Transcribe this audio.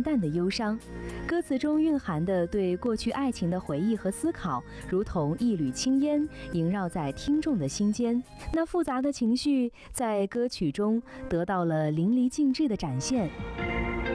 淡淡的忧伤。歌词中蕴含的对过去爱情的回忆和思考，如同一缕青烟，萦绕在听众的心间。那复杂的情绪在歌曲中得到了淋漓尽致的展现。